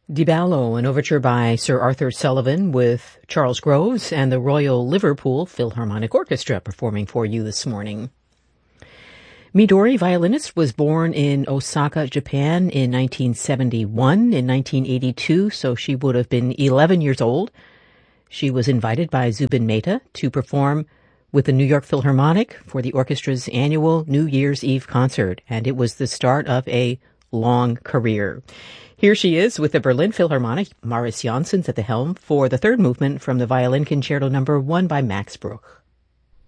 Di Ballo, an overture by Sir Arthur Sullivan with Charles Groves and the Royal Liverpool Philharmonic Orchestra performing for you this morning. Midori, violinist, was born in Osaka, Japan in 1971. In 1982, so she would have been 11 years old, she was invited by Zubin Mehta to perform with the New York Philharmonic for the orchestra's annual New Year's Eve concert, and it was the start of a long career. Here she is with the Berlin Philharmonic. Marius Janssens at the helm for the third movement from the Violin Concerto No. 1 by Max Bruch.